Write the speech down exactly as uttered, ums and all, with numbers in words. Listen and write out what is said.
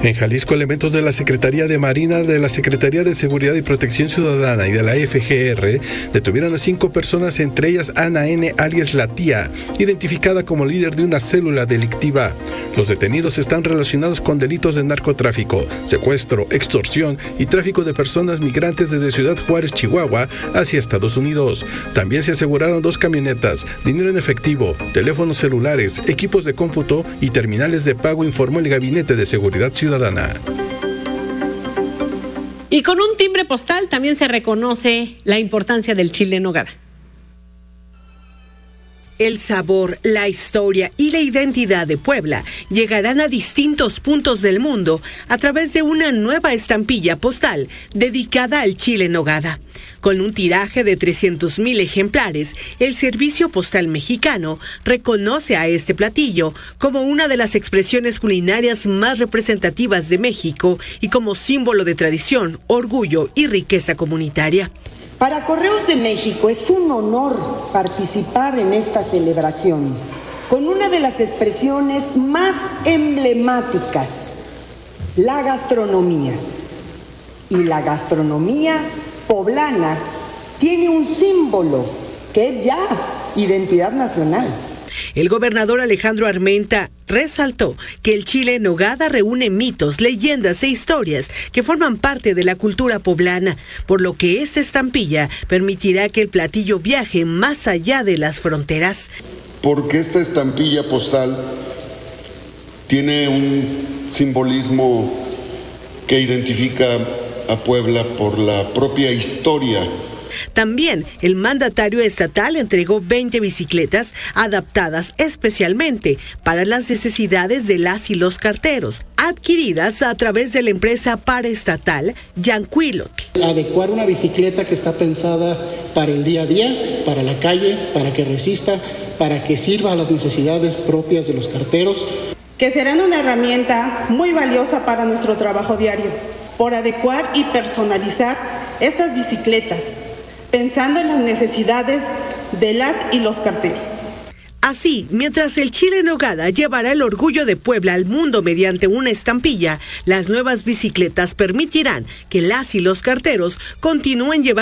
En Jalisco, elementos de la Secretaría de Marina, de la Secretaría de Seguridad y Protección Ciudadana y de la F G R detuvieron a cinco personas, entre ellas Ana N., alias La Tía, identificada como líder de una célula delictiva. Los detenidos están relacionados con delitos de narcotráfico, secuestro, extorsión y tráfico de personas migrantes desde Ciudad Juárez, Chihuahua, hacia Estados Unidos. También se aseguraron dos camionetas, dinero en efectivo, teléfonos celulares, equipos de cómputo y terminales de pago, informó el Gabinete de Seguridad Ciudadana. Y con un timbre postal también se reconoce la importancia del chile en nogada. El sabor, la historia y la identidad de Puebla llegarán a distintos puntos del mundo a través de una nueva estampilla postal dedicada al chile en nogada. Con un tiraje de trescientos mil ejemplares, el Servicio Postal Mexicano reconoce a este platillo como una de las expresiones culinarias más representativas de México y como símbolo de tradición, orgullo y riqueza comunitaria. Para Correos de México es un honor participar en esta celebración con una de las expresiones más emblemáticas, la gastronomía. Y la gastronomía poblana tiene un símbolo que es ya identidad nacional. El gobernador Alejandro Armenta resaltó que el chile en nogada reúne mitos, leyendas e historias que forman parte de la cultura poblana, por lo que esta estampilla permitirá que el platillo viaje más allá de las fronteras. Porque esta estampilla postal tiene un simbolismo que identifica a Puebla por la propia historia. También el mandatario estatal entregó veinte bicicletas adaptadas especialmente para las necesidades de las y los carteros, adquiridas a través de la empresa paraestatal Yanquilotl. Adecuar una bicicleta que está pensada para el día a día, para la calle, para que resista, para que sirva a las necesidades propias de los carteros. Que serán una herramienta muy valiosa para nuestro trabajo diario, por adecuar y personalizar estas bicicletas, pensando en las necesidades de las y los carteros. Así, mientras el chile en nogada llevará el orgullo de Puebla al mundo mediante una estampilla, las nuevas bicicletas permitirán que las y los carteros continúen llevando